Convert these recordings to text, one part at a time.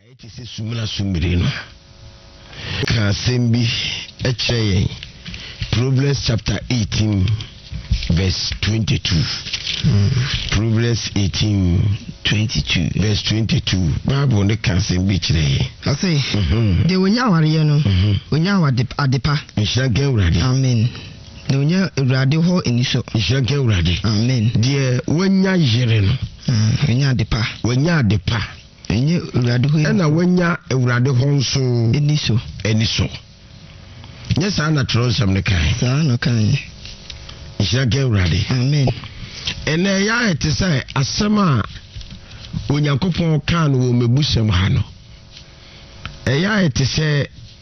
It is a sumina sumirino. Kasembi Eche. Proverbs chapter 18, verse 22. Proverbs 18, 22. Verse 22. Bible ne Kasembi today. I say, they will now ariano. We now adepa. Amen. No nya urade ho eniso. Ishake urade. Amen. Die wanya yere Wenya adepa. Wenya adepa. Enye urade ho. Na wenya urade ho nso eniso. Yes, I natural some the kind. Sa no kan. Ishake urade. Amen. Ene ya ete say asema Onyankopon kan wo mebusem ha no. Eya ete say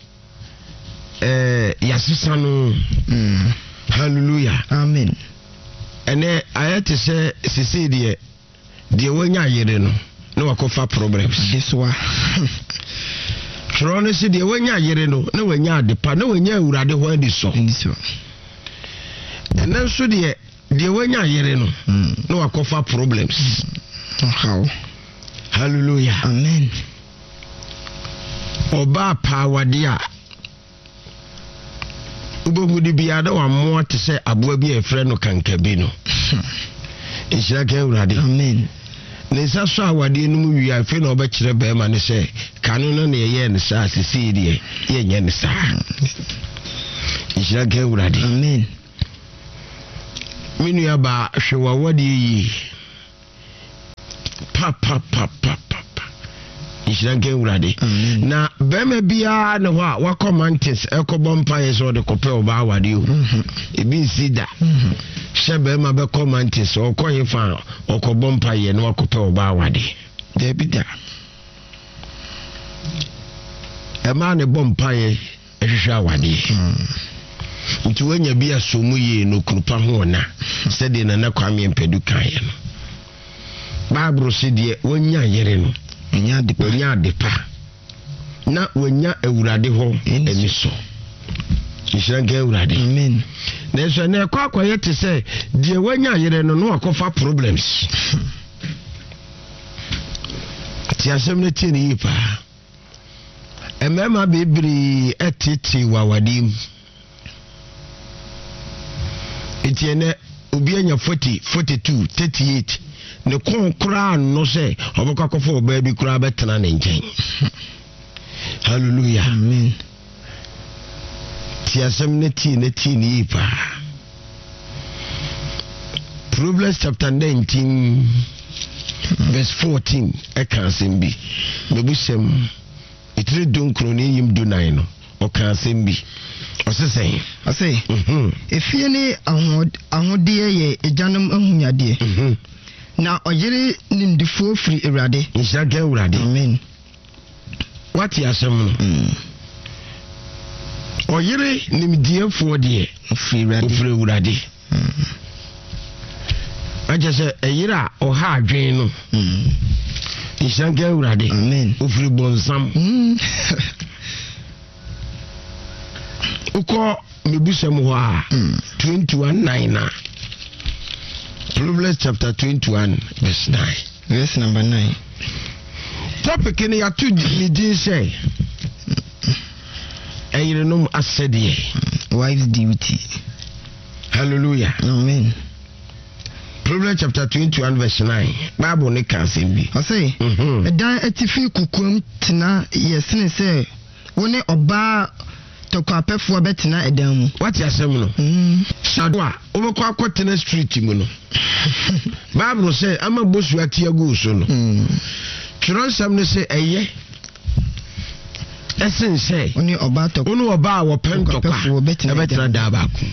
yasisa no. Hallelujah. Amen. Ene ayete say sisi de wanya yere no na wakofa problems. This one. Tro no si de wanya yere no na wanya adepa na wanya urade ho adi so. Ene so de wanya yere no na wakofa problems. How? Hallelujah. Amen. Oba power dia. Ubomudi biya da wa mo te se aboa bi e frɛ no kankabi no. Ishaka urade. Amen. Ne sa so awade no mu wi afi na obekire ba ma ne se kanu no ne ye ne sa sisi de ye nya ne sa. Ishaka urade. Amen. Minu aba hwewa wade yi. Pa. Ishaka urade. Na bema bia ne ho a wakomantis ekobompa yeso de kope oba awade o. Ebi sida. Shebe ma be komantis okoye fa okobompa ye no wakope oba awade. De bida. Ema ne bompa ye ehwehwe awade. Nti wanya bia somu ye no krupa ho na. Sede na kwame mpedu kan ye no. Bible se de wanya yere no. Wanya adepa. Na wanya ewurade ho eniso. Ishranke ewurade. Amen. Na so na kwakwa yete say de wanya yere no no akofa problems. Ti asem ne tie ni yipa. Emema bebiri etiti wawadim. Etiene obi anya 40, 42, 38. Ne kon kura no se obakakofo oba bi kura betena ne nchen. Hallelujah. Amen. Ti asem ne ti ni pa. Proverbs chapter 19 verse 14 eka sembi. Mebusem itire don kroni yim do 9 no. Oka sembi. Osese. Ase. Efie ni ahode ye ejanum ahunyade. Na oyere nimdifo free Ewurade. Ishaka Ewurade. Amen. What ya asem no? Oyere nimdiefo de free Ewurade. Aja se eyira oha adwen no. Ishaka Ewurade. Amen. Ofri bonsam. Uko mebusem ho a 21:9 na. Proverbs chapter 21 verse 9. Verse number 9. Topic in ya to ni din say. Eyirenom asede. Wife's duty. Hallelujah. Amen. Proverbs chapter 21 verse 9. Bible ne kan sembi. I say, edan etifi kukum tina yesene say woni oba tokapefo betina edan mu. What ya asem no? Sadwa obekọ akotena street mu no. Bible say ama bosu atiago so no. Twironsam ne say eye esen say oni oba tokọ oni oba wo pentokwa betina da ba ku.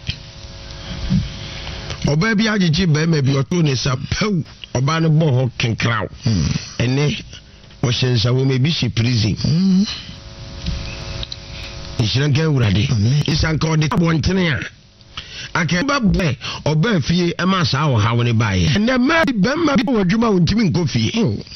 Oba bi agigi ba ma bi oto ne sa pew oba ne bo ho kenkraw. Ene wo hyensa wo me bi shi prison. Ishranke Ewurade. Isanka ode abontene a akeba be oba fie e ma sa wo hawo ne bae. Ene ma bi wadwuma wontimi nkofie.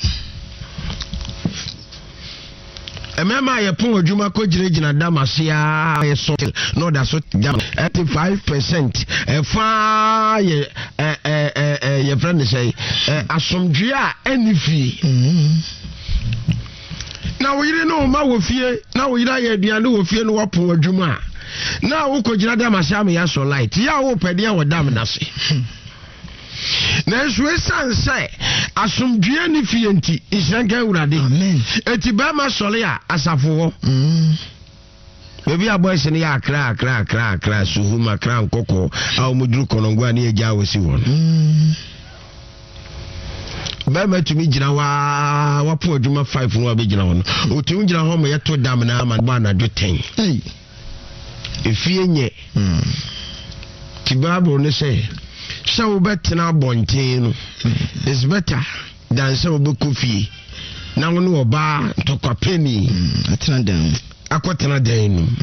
Emema ye pon adwuma ko giregina damasia ye so no da so 85% fa ye friend say asomdwe a anifi na wo yire no ma wo fie na wo yire ya aduane wo fie no wapo adwuma na wo kogina dam asha me ya so light ya wo pede ya wo dam na se na so esanse asomdue ni fie nti isanka awurade amen eti ba ma sole a asafo wo Baby a boy sene ya kra suhuma kra nkoko a omuduru konongwa ni eja wosi won ba ma tumi gina wa po adwuma 5 no abegina won otumi gina ho mo yeto dam na ama ba na do 10 efie nye ti Bible ne say so betena bonten no is better than so be kofie na wono oba tokopeni atena dan akotena dan no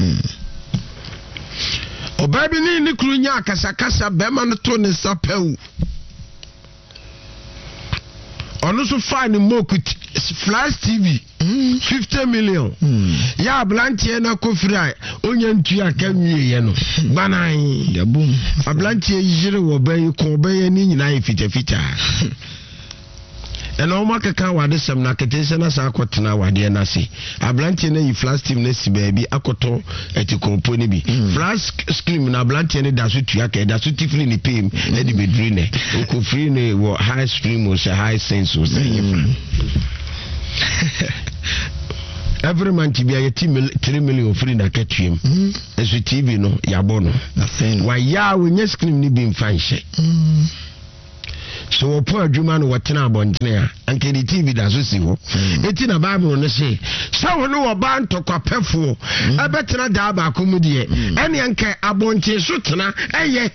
oba bi ni kru nya akasakasa be ma no to ne sapew ono so fine mokuti Flash TV 50 million ya blantie na kofira onye ntu aka nwie no banan ya boom ablantie yire wo bayi ko bayi ni nyina ifita eno makaka wade sem na ketense na sa akotena wade na se ablantie na yi Flash TV na si baabi akoto etikompo ni bi Flash screen na ablantie ne da so tua ka da so tifri ni pem e di bedri ne ko free ne wo high stream o se high sense o se every month be a 3 million free na ketuem eso TV no yabo no wa ya we nya screen ni bi mfanhye so opo adwuma no wotena abonjene a anke di TV da so si ho eti na Bible no say sawo no wo ba ntokopefo abetena da ba komudie ene anke abonche so tena eye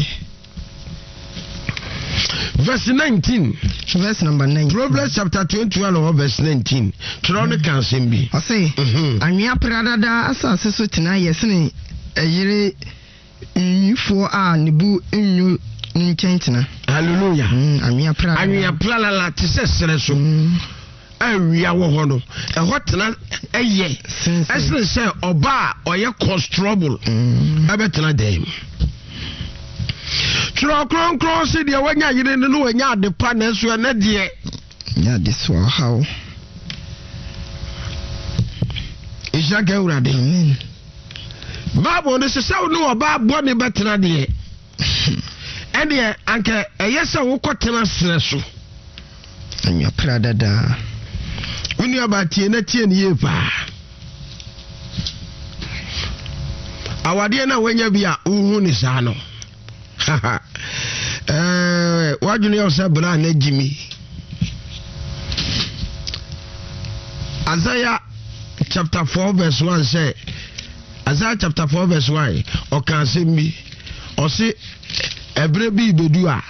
verse 19 verse number 9 Proverbs chapter 21 verse 19 Trone kan sembi o say anwea pradada asase so tena yesene eyire nyifo a nebu enyu ntentena hallelujah anwea prala la tisesere so awia wo ho no e hotena eye esle say oba oye cause trouble abetena dem Tro si de wanya yire no wanya adepa na so na de nya de so how Isaka urade amen Bible no se saw no oba bo ne betena de ene anke eyesa wo kotena sere so anya pradada wini abatie na tie ne yepa awade na wanya bia uhu ni sa no wadwene yourself bra na jimi Isaiah chapter 4 verse 1 say Isaiah chapter 4 verse 1 o kan se mi o se ebre bi bedu a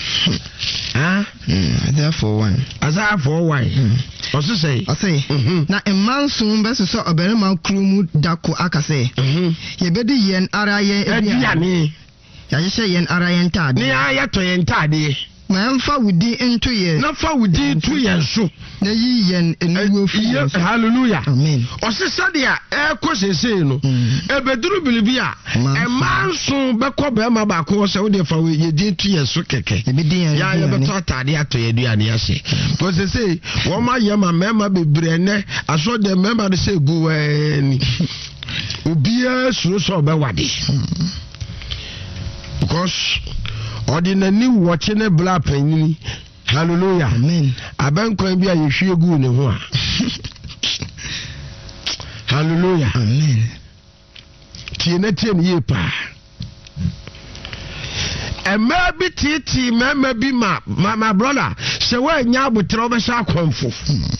therefore Isaiah 4:1 o se say na emansun be so oberema krumu dako akase ye bedi yen ara ye ediane ya je yen ara yen tade ni ayato yen tade ma mfa wudi into ye na fa wudi to yen so na yi yen enuwo fi hallelujah amen o se sadia e ko sese no e beduru bilibia e manso be ko be ma ba ko se wo de fa we ye di to yen so keke ya ye beto atade ato ye duane ya se ko sese wo ma ye ma mema bebre ne aso de mema de se gu ni obia suro so be wade because ordinary watching a black penny hallelujah amen abankwan bi a yehwie gu ne ho a hallelujah amen tie ye pa ema bi titi mema bi my brother se wa nya abotre obesha akonfo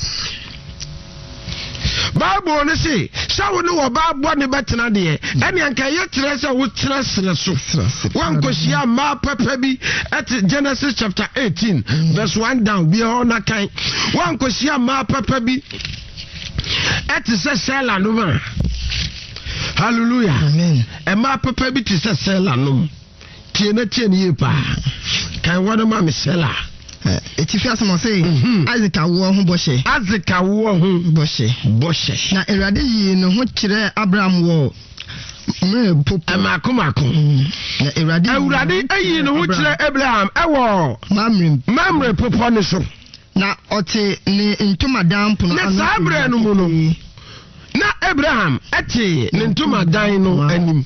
Bible ne say sawo ne wo ba bo ne betena de ene anka ye tere se wo tere sere so wan kosia ma papa bi at Genesis chapter 18 verse 1 down bi ho na kan wan kosia ma papa bi at se sela no ma hallelujah amen e ma papa bi ti se sela no tie ne ye pa kan wona ma me sela etifi asemo say Isaac awo ho boshe na erade yi no ho kire Abraham wo me popo amakomako na erade ayi no ho kire Abraham ewo mamre popo ne so na ote ne ntomadan pono na sabre no mu no na Abraham ate ne ntomadan no anim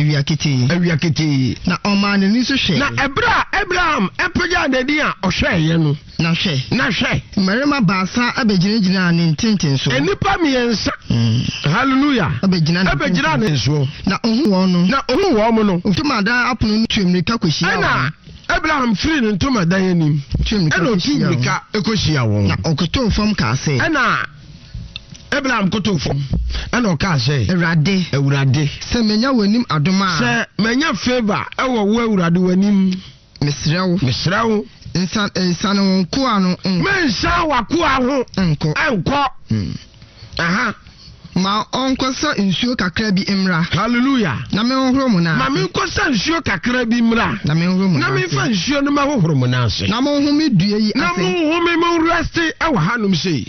ewiakete na omane ni so hwe na Abraham epoja dadi a ohweye no na hwe marema baasa abegyinagina ne ntenten so enipa miensa hallelujah abegyina ne so na ohu wo no ntomadan apono no twemrika kohyia na Abraham free ne ntomadan anim eno twemrika ekohyia won na okoto fam ka ase na Abraham koto fom ana o ka say Ewurade se menya wanim adoma se menya favor ewo wo Ewurade wanim mesrew insan won ko anu mensa wa ko aho enko aha ma onko so nsuo kakra bi imra hallelujah na me hohoro mu na ma me ko sa nsuo kakra bi imra na me hohoro mu na me fa nsuo no ma hohoro mu na ase na mo hu me due yi ase na mo hu me mo rest ewa hanum sei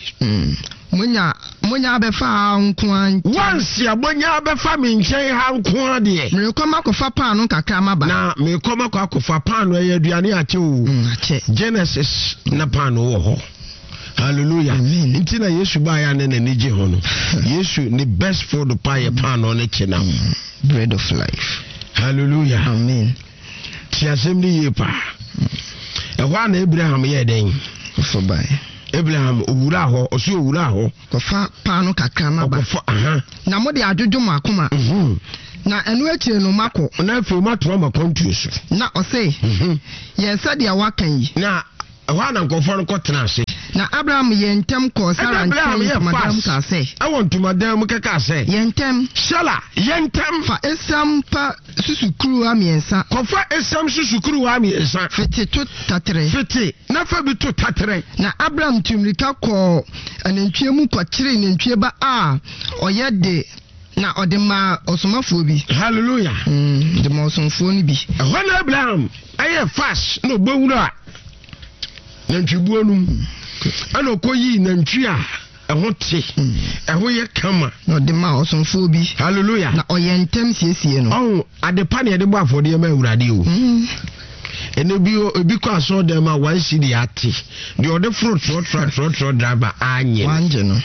Munya abefa nkoan once abonya abefa me nchen ha nkoan de me koma kofa pan kakra maba na me koma kofa pan no ye aduane ache o Genesis na pan wo ho hallelujah nti na Yesu ba ya ne nige ho no Yesu ni best food pie pan no ne chena bread of life hallelujah amen ti assembly ye pa e wa na Abraham ye den for by Abraham owura ho oso owura ho kofa panu kakra maba kofa aha na mo de adwodwo makoma na enu akire no mako na afi mato makontu so na ose ye said ya wakan yi na wa na nkofo no kotena ase na Abraham yentem ko Sarah ntem madam ka se awon madam keka se yentem shala yentem fa esam pa susukuru amiensa kofa esam susukuru amiensa fete to tatre fete na fa bi to tatre na Abraham tumrika ko anantwie mu kwakire nantwie ba a oyede na odema osomafo bi hallelujah de ma osomfo ni bi ehona Abraham aye fast no gbowura nantwibuo num ana okoyi nantwi a eho te eho ye kama no de ma osomfo bi hallelujah na oyentem siesie no oh adepa ne de bo afode ma Ewurade o ene bi obi ko aso de ma wan si di ate de ode fruit trot driver anye wanje no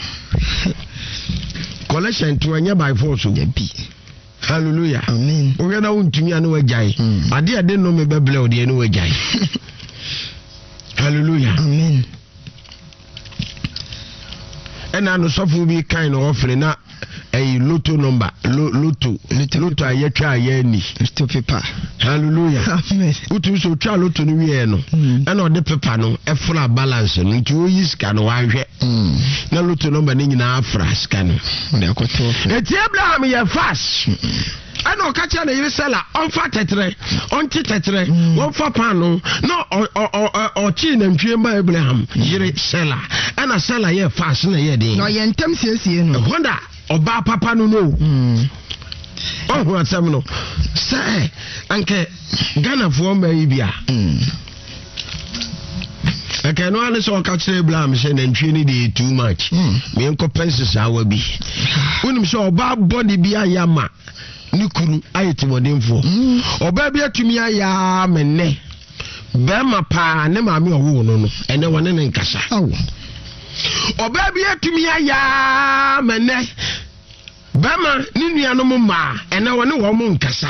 collection to anya by force ya bi hallelujah amen o gena untumi anu wajai ade ade no me beble o de anu wajai hallelujah amen ena no sofo bi kan no ofre na lotto number lotto ayetwa ayani to paper hallelujah amen utu so twa lotto no wie no ena ode paper no efra balance no nti o yiska no wahwe na lotto number ni nyina afra ska no de akoto eti Abraham ye fast ana okacha na yire sala onfa tetre onti tetre wonfa pano no o chi na ntwe ma Abraham yire sala ana sala ye fast na ye den no ye ntam siesie no honda oba papa no oh atam no say anke Ghana fo ma yibia okay no ane so okacha Abraham say na ntwe ni dey too much me enko penses awa bi unim so oba body bi ayama nikuru ayeti modemfo oba bi atumi aya menne bema pa ne maame owo no ene wone ne nkasa oba bi atumi aya menne bema ni nuanom ma ene wone wo mo nkasa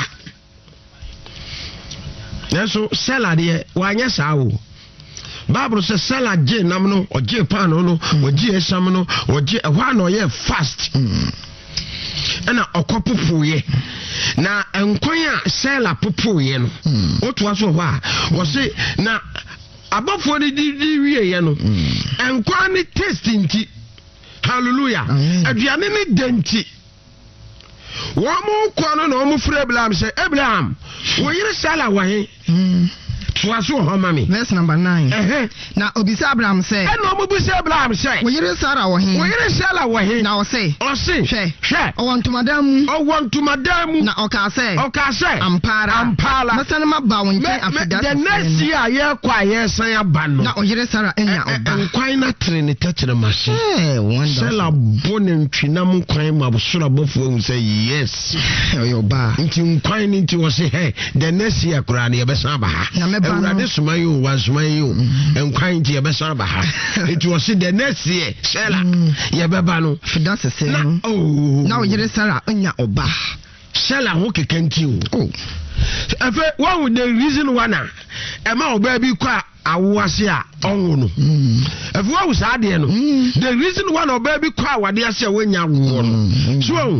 neso sela de wanya sawo Bible says sela je nam no oje pan no oje esam no oje ehwa no ye fast ana okopopoye na enkwan a sela popoye no otoa so ho a wo se na abafo ni di wie ye no enkwan ni taste nti hallelujah aduane ni denti wo mo kwa no na wo mo frɛ Abraham say Abraham wo yire sela wa he Tuaso ho mami. Verse number 9. Na obisa Abraham say. E no mo bisa Abraham say. Wo yire Sarah wo he. Wo yire Sarah wo he. Na o say. Hwe. O want to madam. Na o ka say. Ampara. Na san ma ba won nche afida. The next year ye kwa ye san aba no. Na o yire Sarah enya oba. Nkwan na trinity tere mase. Wonderful. Sela bonen twinam nkwan ma bosura bofo hu say yes. Oyo ba. Nti nkwan ni nti wo say hey the next year kura na ye be san aba ha. Na awurade soma yi o wansoma yi o enkwan nti yɛbɛsan aba ha etu ɔse the next year Sela yɛbɛba no fida sese no na oyere Sara onya oba Sela ho kekanti o efe one the reason why na ema oba bi kwa awase a onwo no efe wa usa de no the reason why na oba bi kwa awade ase a wonya wo no so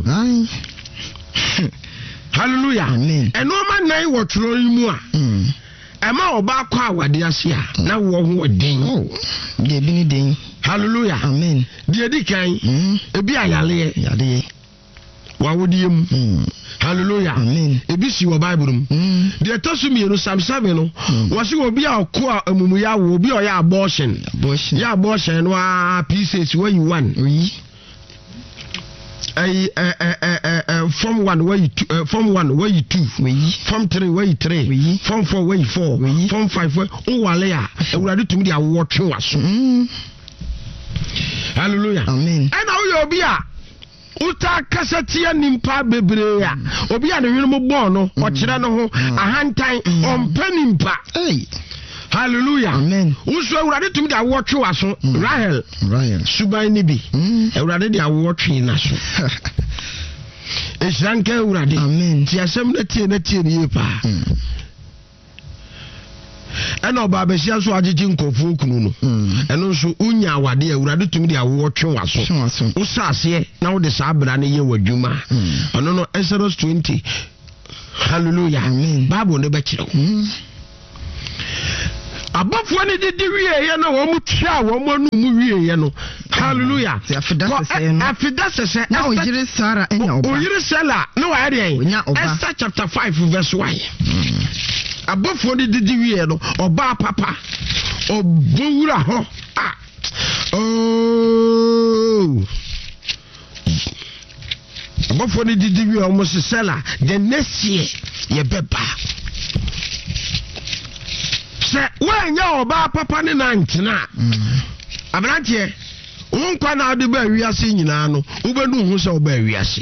hallelujah amen eno ma nan wo tro mu a ema oba kwa awade ase a na wo ho den de bi ni den hallelujah amen de di kan ebi ayale yade wawodiem hallelujah amen ebi si wo bible mu de tosumi no Psalm 7 no wo se obi a ko amumu ya wo obi o ya abortion no a pieces where you want form 1 where you form 1 where you 2 form 3 where you 3 form 4 where you 4 form 5 where o wale a ewurade tumi de awo twe waso hallelujah amen and now obi a uta kasatia nimpa bebre a obi a ne hwenu bo no o kire no ho ahantan ompanimpa hallelujah amen uso ewurade tumi da wotwe waso Rahel suban ni bi ewurade de awotwe na so esranka ewurade amen ti asem na tie ni yepa ena oba besia so agigi nkofo kunu no eno so unya awade ewurade tumi de awotwe waso usase na wo de sabra ne ye wadwuma ono no Exodus 20 hallelujah amen bible ne be kire abafo ne didi wiye na wo mu twa wo mu anu mu wiye no hallelujah afida sese na oyire Sara enya oba oyire Sela na wa ade Esther chapter 5 verse 1 abafo ne didi wiye no oba papa obowura ho abafo ne didi wiye o mo Sela the next year ye beba wanya oba papa ne nantena abrantie wonkwa na ade ba wiase nyina no wobenu hu se oba wiase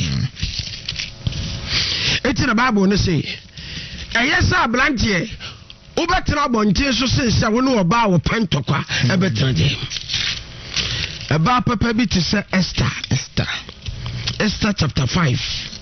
eti na bible ne say eyesa abrantie wobetra bontie so se wo ne oba wo pantokwa ebetra de eba papa bi te se Esther chapter 5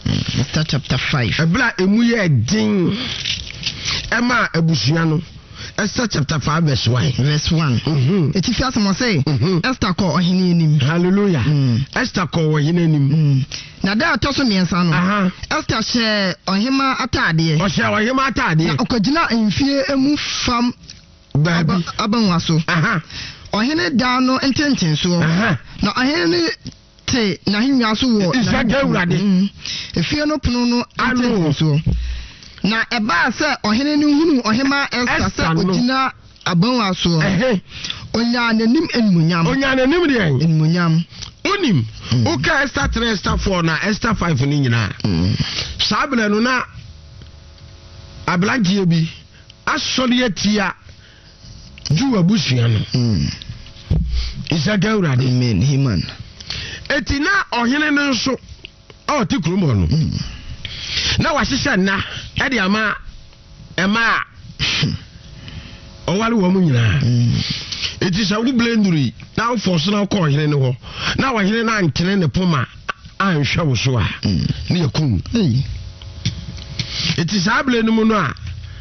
ebla emu ye din ema abusua no Esther chapter 5 verse 1 eti fi asemo say Esther ko ohene enim hallelujah Esther ko ohene enim na da toso miensa no Esther she ohema atade na okogina enfie emu fam baby abanwaso ohene da no ententen so na ohene te na hinwa so wo efie no pono no ententen so na eba se ohene ni hunu ohema Esther se ogina abanwa so onya nanim enmunyam de enmunyam onim uka Esther 3 Esther 4 na Esther 5 ni nyina sabele no na ablangie bi asori atia ju abusua no isaga urade amen himan etina ohene no nso o ti krumo no na wahyehyɛ na ɛde ama ema ɔwale wɔ mu nyinaa eti sɛ wo blenduri na wo force na kɔ hene ne hɔ na wa hene na antene ne poma anhwɛ wo so a ne yakum eti sa blend mu no a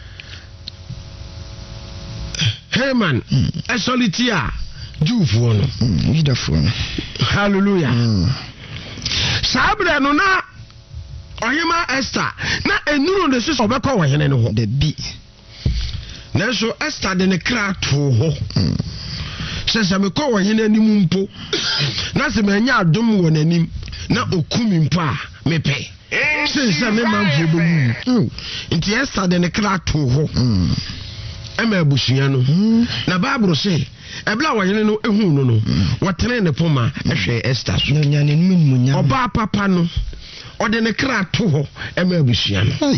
Haman esoliti a Jewfo no Judafo no hallelujah sa blend no na Oyema Esther na enuru ne so obekọ wo hene ne ho de bi na so Esther de ne kra to ho se me kọ wo hene anim mpo na se me nya adom wo nanim na okumi mpo a mepe se me manfo be mu nti Esther de ne kra to ho ema abusua no na Bible say ebla wo hene no ehu no no wotene ne poma ehwe Esther so nya ne nim munya oba papa no ode ne kra to ho ema abusua no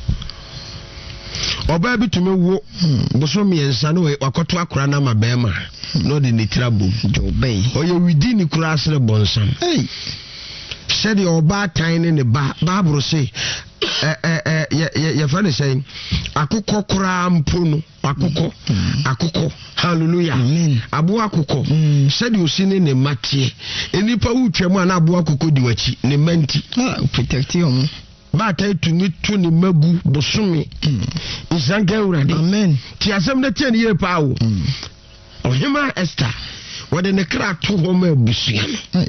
oba bi tumi wo boso miensa no wakoto akora na mabema no de ne tirabom jobei oye widi ni kura asre bonsam said oba tiny ne ba Bible say ye fa ne say akukọ kura mpo no akoko hallelujah amen abo akoko said you see ne matie enipa wutwam ana abo akoko di wachi ne manti protect you ba ta tumi to ne magu bosome isanka urade amen ti asem na tie ne ye pa wo ohima Esther wode ne kra to ho ma abusua no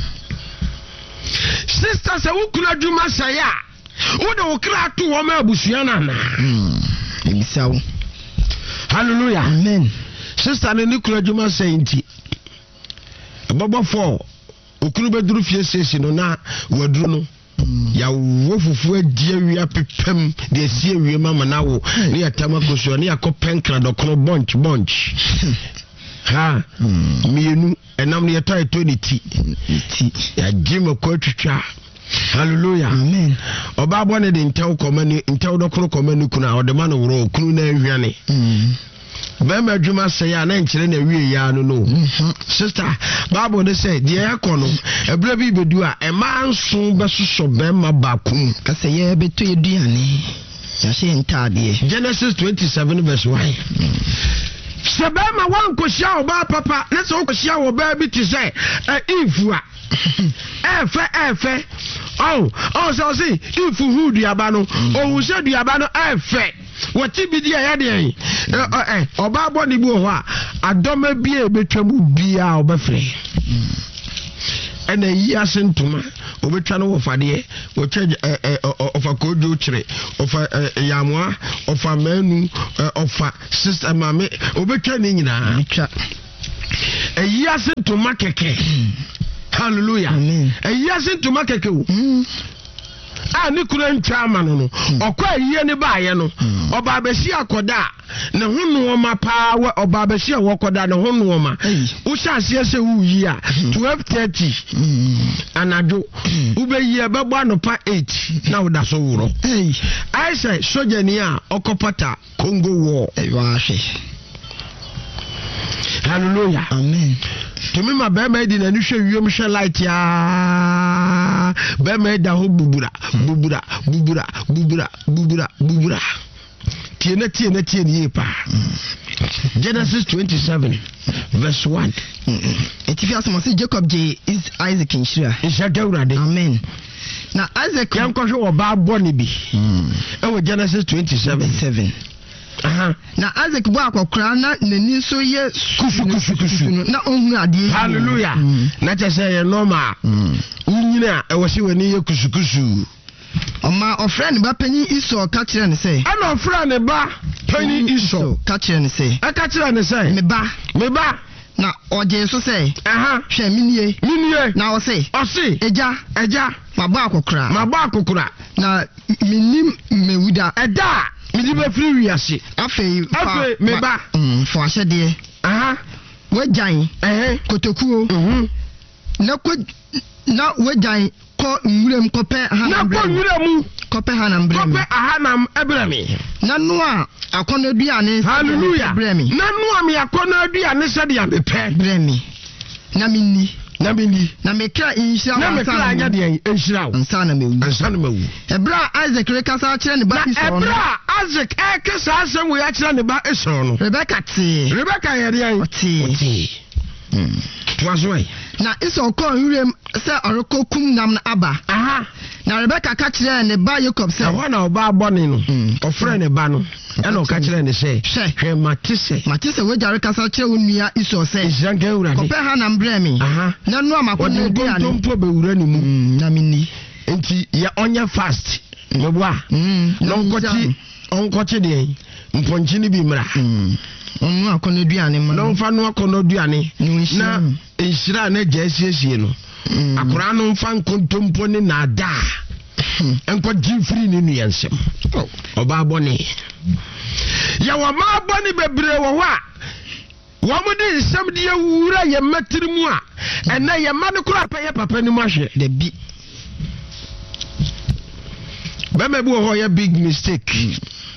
sister se wukuna djuma saya wode wo kra to ho ma abusua na na ebisawo hallelujah amen sister ne kura djuma sayinti baba 4 okunu beduru fie sesi no na waduru no ya wo fufu adie wi apepem de sie wi mama na wo ne yatama koso ne yakopenkra dokono bunch ha mienu enam ne yata etoniti ya jima ko twitwa hallelujah amen oba bone de ntaw komani ntaw dokono komani kuna odema no woro okunu na ahwane bema adwuma say ya na nkire na wie ya no sister bible dey say de yakono ebra bi bedu a ema nso besoso bema bakum ka say ye beto eduane ya she ntade Genesis 27 verse 1 Sebema wan koshia oba papa na so koshia oba bi ti say ifua efe so see ifu hu duaba no ohun se duaba no efe wati bi dia ya de oba boni bi ho a adoma bi e betwamu bia obafre ena yi asentuma obetwa no wofade wotwa ofa kojo kire ofa yamwa ofa manu ofa sister mame obetwa ni nyina twa yi asentuma keke hallelujah amen yi asentuma keke o ni kura ntwa ama no okwa yiye ne baaye no oba abeshi akoda ne hunu oma pa oba abeshi awokoda ne hunu oma wo hyase se wu yi a 12:30 anajo ubeyi ebebo anopa 8 na woda so wuro I say soja ni a okopata Congo war wa hwe hallelujah amen tumi ma bema di na ni hwe wiem hwe light ya bema da ho bubura tiene ye pa Genesis 27 verse 1 etifi asoma se Jacob J is Isaac inshira ishagawrade amen na Isaac yankɔhwe wɔ ba bɔne bi ɛwɔ Genesis 27 na Isaac bo akɔkora na nani so ye kusu na ohunu ade hallelujah na kyɛ ye normal unyina ɛwɔ se wani ye kusu Oma ofrani ba panyi Esau ka kire ne say ana ofrani ba panyi Esau ka kire ne say ka kire ne say me ba na oje so say hwe minie na o say eja maba akokora na minim mewuda eda midi be free wiase afei me ba fo ahyede wajan kotokuo na wajan ko nwurem kope hanam na ko nwurem kope hanam ebremi na no a akono duane hallelujah ebremi na no a me akono duane sede ya bepe ebremi na minni na mekra inhira na mekra anya de enhira wo ansa na mewu ebra Isaac rekasa kire ne ba Esau no ebra Isaac ekesa asem wo ya kire ne ba Esau no Rebecca yede yan oti twasoi na Esau ko nwurem se orokokum nam na aba na Rebecca ka kire ne ba Jacob se ho na oba abone no ofre ne ba no e na o ka kire ne se hwe matise we jare kasa kire onua Esau se isanka urade kope ha na mbremi na no amakona bi ane tompo be wura ne mu na minni enti ya onya fast meboa no onkochi de mponchi ni bi mra onu akono duane ma no mfa no akono duane na enhira na jasiesie no akora no mfa nkontompo ni na ada enko gifri ni nu yansem oba abone ya wa ma abone bebre wo ho a wo mo de nsem de awura ye matiri mu a ena ye ma ne kura pa ye papa ni mu ahwe da bi bema bi wo ho ye big mistake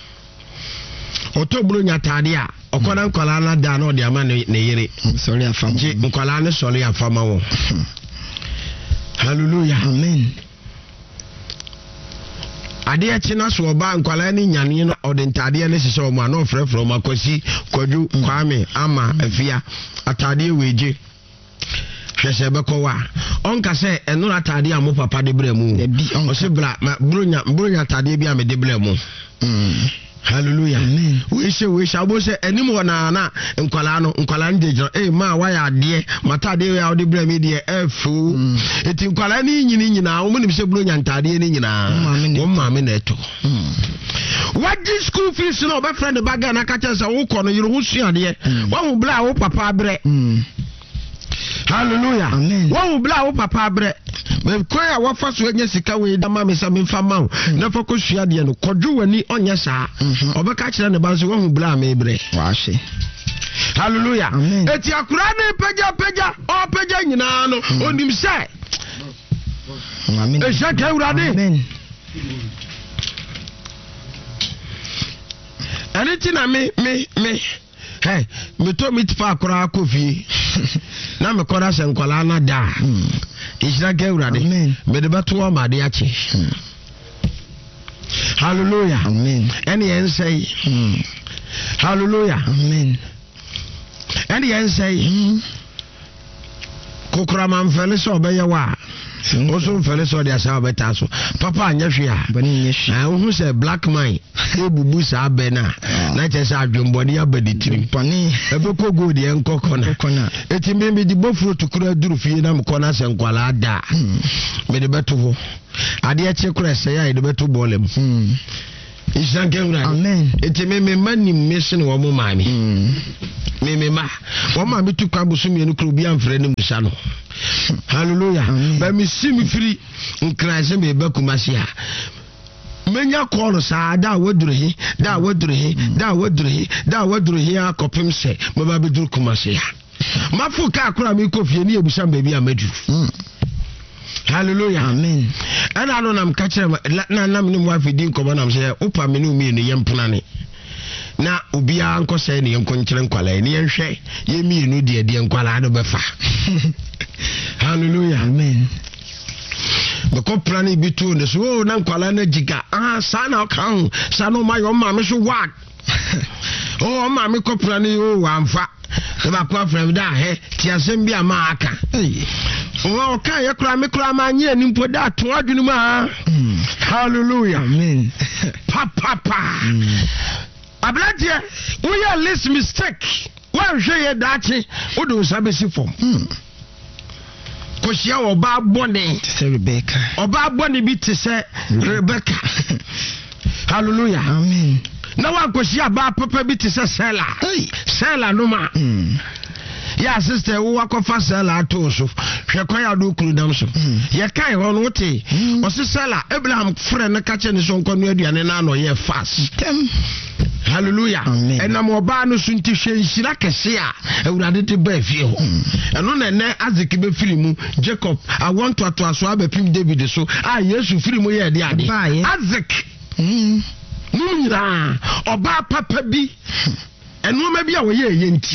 otobro nyatade a okona nkwala na da na odi ama ne yere sorry afam je nkwala ne sorry afama wo hallelujah amen ade echi na so oba nkwala ni nyane no odentade ne sese o ma no frefro makosi kwadu kwame ama afia atade weje hwese bekowa onka se eno atade amu papa de bremu o se bra bronya atade bi ame de bremu hallelujah amen we say abo say enim wona na nkwala ndeje ma wa ya de matade ya ode bremu de efu eti nkwala ni nyina wo nim se bronya atade ni nyina wo maame na eto what this school fees no be friend baga na ka chese wo ko no yiro wo suade wo hu bla wo papa bre hallelujah amen wo bla wo papa bre me koya wo fa so anya sika we da ma me sa me fa ma na fa ko sua de no kodwo wani onya sa obeka kire ne ba so wo bla me bre wa hye hallelujah eti akura ne peja o peja nyina no onim se amen e sha ka urade amen aniti na me hey me to meet fa akura kofi na me kora se nkwala na da ishira ka urade me de beto ma de ache hallelujah amen ene yen say hallelujah amen ene yen say kokura man fele so be ye wa oso fele so de asa beta so papa anya hwe a bani nya hwe wo say black man ebubu sa be na chese adwombode abadi tiri pani ebeko go de enkoko na eti me di bofuro tukura duru fie na mkona se nkwala ada me de beto ho ade eche kura se ya de beto bolem Ishanke urade amen eti me mani mission wo mo mami me ma wo ma mi tukwa busumi enu kro bi amfre ne musa no hallelujah ba mi simi free nkrase me ba kumasia menya call sa da wadure hi akopem se me ba bedur kumasia mafu ka akura mi kofie ni ebusa baby amadu hallelujah amen ana no nam ka kire na nam ni mo afidi nkomo nam se opa me no mi ni yempuna ne na obia anko se ne yenko nkire nkwala ne yenhwe ye mi nu de nkwala do befa hallelujah amen bako plani bitu ne so na nkwala na jiga sana kan sana ma yo ma me so wa oh ma me ko plani o amfa e ba kwa from da he ti asem bi ama aka o ka ye kura me kura ma nye ni mpo da to adwunu ma hallelujah amen papa ablatie we ya less mistake wa hwe ye dachi o do sabesi form koshia oba bone se Rebecca oba bone bi te se Rebecca hallelujah amen na wa koshia ba papa bi te se Sela no ma ya sister wo akofa Sela to so hwe kwa ya do kuru dam so ye kai ho no te o se Sela Abraham frɛ ne ka che ne so nkɔ no aduane na no ye fast hallelujah enam oba no sunti hwe nhira kese a awurade te ba fie ho eno na ne Isaac be firimu Jacob I want to aso abapim David so Yesu firimu ye de ade Isaac nunyira oba papa bi eno ma bi a wo ye nti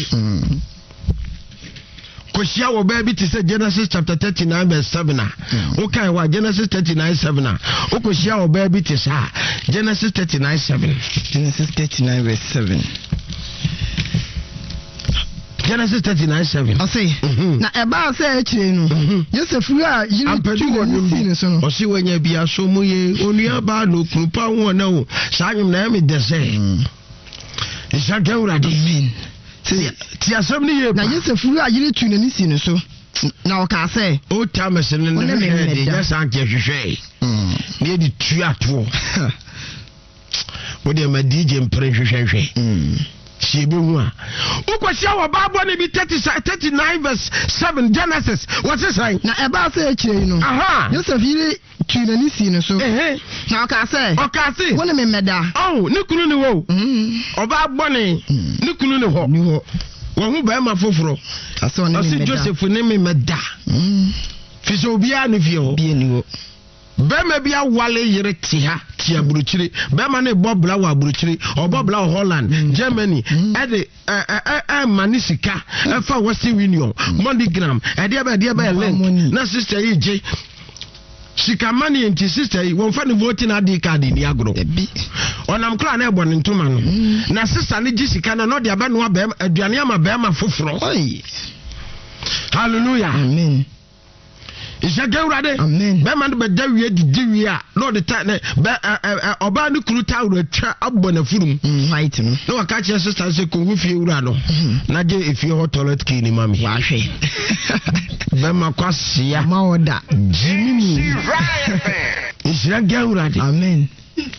koshia wo ba bi te say Genesis chapter 39 verse 7 okay wa Genesis 39:7 okoshia wo ba bi te say Genesis 39:7 Genesis 39 verse 7 Genesis 39:7 I say na eba say akire no Joseph a yiri tu wonu so no o si wanya bia so mu ye onua ba no krupa ho na o sa nwum na me de say Ishanke urade amen ti asem ni ye na Joseph a yiri tu na ni si no so na o ka say o tames ne ne de ya san ke hwehwe ne di tu ato o de ma DJ mpre hwehwe Shibu ukwashia wa babo ni bi 39 verse 7 Genesis what is saying na eba say akire no Joseph yiri tuna ni si no so na o ka say wona me meda ni kunu ni wo oba boni ni kunu ni ho wo hu ba ma foforo asi Joseph ni me meda fiso obia ni fie ho bi ni wo bema bia wale yere tia buruchiri bema ne bobla wa buruchiri o bobla Holland Germany ede manisika efa Western Union MoneyGram ede ba link na sister EJ sika money enti sister yi won fa ne voting ID card ni agro onam kra na ebo ne ntoma no na sister ne gi sika na no de aba no aduane ama ba ma foforo hallelujah amen Ishaga urade amen be man be dawie didiwie a no the time oba ne kuru ta uratwa abbo na furum right no no waka che sister say kongu fie ura no na je efie hot toilet key ni mami wa hwe be makwasia ma oda jimini Ishaga urade amen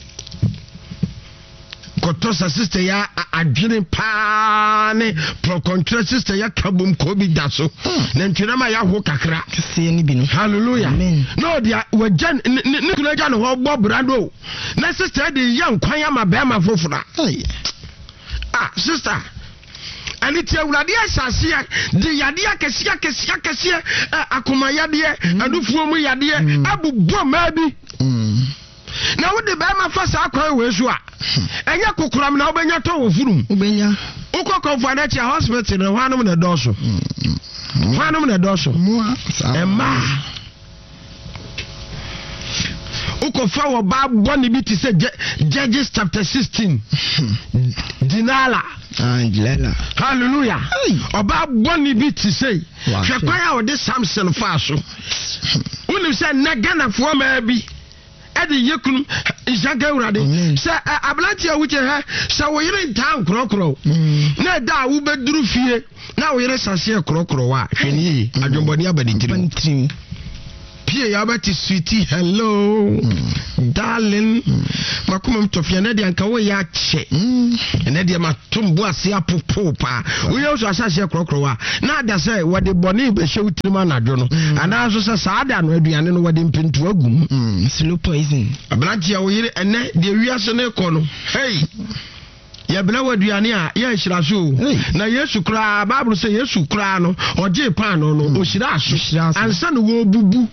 kotosa sister ya adwene pa ne pro control sister ya kabum ko bi daso na ntwena ma ya ho kakra kese ni bi no hallelujah amen no dia wajan ne kunu ja no ho bo brando na sister de ya nkwan ya ma ba ma fofora sister ani tie wurade asase ya de yade akese akoma yade adufuo mu yade abubuo ma bi na wo de ba ma fa sa akwan we so a enya kokoram na obenya to wo furum obenya ukoko fa na chi hospital na hwanum na doso emma ukofa wo ba boni bi ti say Judges chapter 16 dinala hallelujah oba boni bi ti say hwekwan a wo de Samson fa so unim say na Ghana fo ma bi edi yekunu Ishaga urade se ablanti awuche ha se wo yire tan krokro na da wo beduru fie na wo yire sase krokro wa hwani adwomboni abadi ntiri pie ya bati sweetie hello darling makuma mtofia na dia nka wo ya che na dia matumbu ase apopo pa wo ye so asase krokro wa na da se wo de boni be hwe utirima na dwo no ana so se saada no aduane no wo de mpintu agum slow poison ablanti ya wo yire ene de wiase ne ko no hey ya bela waduane a ya hira so na Yesu kra Bible say Yesu kra no oje pan no o hira so ansa no wo bubu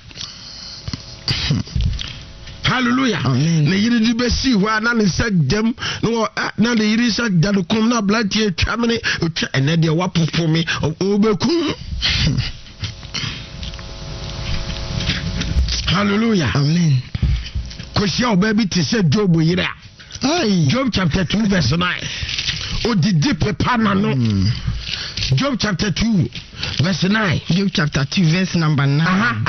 hallelujah amen na yiri di besi wa na ne sagdam no na ne yiri sagdam kom na blati atwamene otwa ene de wapopo me obekum hallelujah amen kosia obabi ti se Job yira Job chapter 2 verse 9 odidi pepa na no Job chapter 2 verse 9 Job chapter 2 verse number 9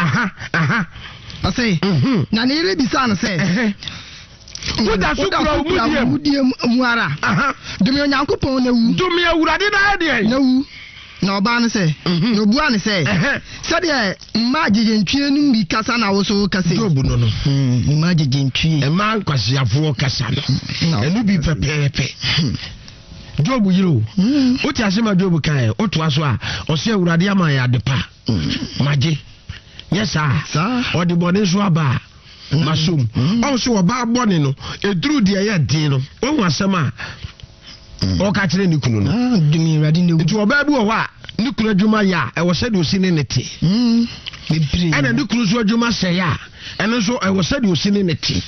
I say na ne re bisa na say Uda sukura umudiem muara dumi onyankopon na wu dumi awurade na de na wu na oba ne say no bua ne say se de ma jejentwie nu bi kasa na wo so kasa Job no no ma jejentwie e ma nkwasiafo kasa no enu bi pepepe Job yiro o ti asema Job kan o to aso a o se awurade ama ya de pa maje yes sir o de bone so aba masum o so oba bone no eduru de ya din no o hu asema o ka kire ni kunu no dumi rade ne nti oba bi o wa ni kunu adwuma ya e wo se de osi ne nete bibiri ana ni kunu so adwuma se ya eno so e wo se de osi ne nete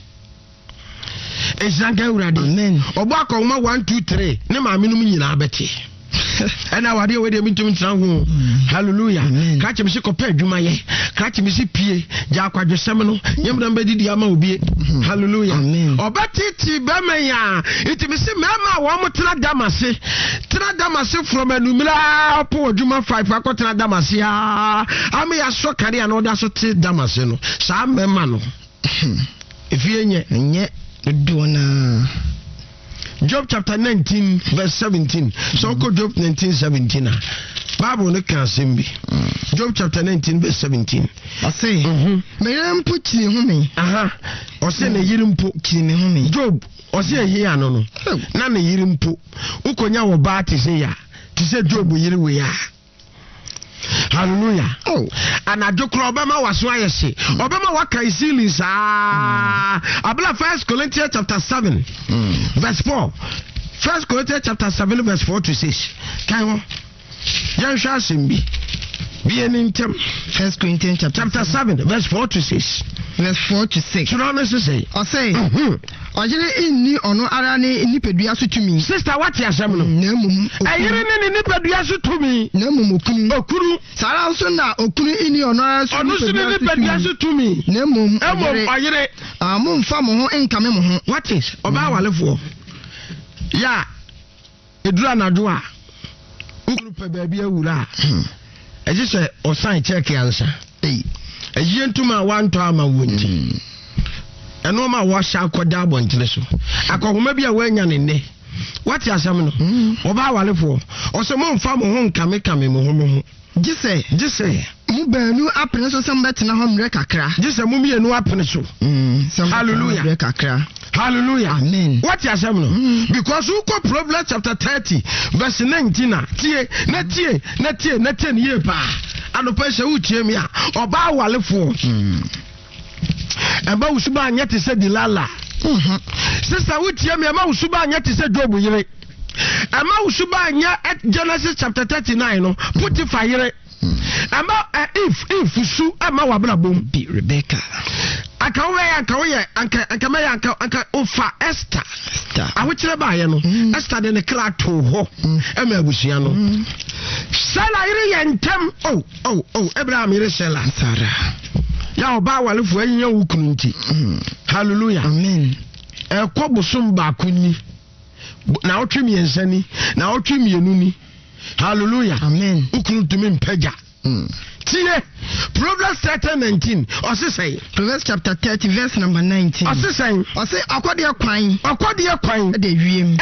Ishaga urade amen obo akoma 1 2 3 ne ma menum nyina abete ana wade we de mintum tran ho hallelujah ka che me se kopa adwuma ye ka che me se pie ja akwadwesem no nyemra mbedidi ama obie hallelujah obetiti be me ya itimi se mema wo motena damase from anumira po adwuma 5 akotena damase ya am ya so kare na oda so te damase no sa mema no efie nye Dona Job chapter 19 verse 17 so ko Job 19:17 Bible no can simbi Job chapter 19 verse 17 I say me yempo chiri hu me o se na yirimpo chiri me hu me Job o se ehi ano no na na yirimpo ukonya wo ba te se ya te se Job yiri we ya hallelujah anadokro obema waso ayese obema waka isili sa abla 1 Corinthians chapter 7 verse 4 1 Corinthians chapter 7 verse 4 to 6 kan ho yan hwa simbi Be an intem. 1 Corinthians chapter 7, verse 4 to 6. Verse 4 to 6. Should I say? I say, Ojere inni ono ara ne nipadua so tumi. Sister, what you asem no? Na mum. Ayire ne nipadua so tumi. Na mum okunu. Sara so na okunu inni ono ara so nipadua so tumi. Na mum. Ayire. Mum fa mo ho enkame mo ho. What is? Oba walefo. Ya. Edura najo a. Ukunu pe baabi awura. Eje se osan check answer. Eje ntuma wanto ama wonti. Eno ma wa sha akoda abontene so. Akogoma bia wanya ne ne. What you asem no? Oba walefo. Osemo mfa mo ho nkame mo ho. Jise. Mu baanu apene so sem betena ho mre kakra. Jise mu mienu apene so. Hallelujah. Mre kakra. Hallelujah. Amen. What you asem no? Because we go Proverbs chapter 30 verse 19 tie ne ye pa. Anopa se utie mi a oba walefo. Eba usuba anya te se dilala. Sister utie mi ema usuba anya te se Job yire. Ema usuba anya at Genesis chapter 39 no Potiphar yire. Ema if usu ema wabra bom bi Rebecca. Anka ofa Esther. Awuchire ba ye no. Esther de ne kla to ho. Ema abusua no. Sala yire yentem. Oh Abraham yire Sala. Sarah. Ya oba walefo anya wukunu nti. Hallelujah. Amen. Ekobusum ba kunni. Na otwemi ensani, na otwemi enuni. Hallelujah. Amen. Ukunu tumi mpaja. Tie Proverbs 30:19. Ose say Proverbs chapter 30 verse number 19. Ose say akode kwan. De wiem.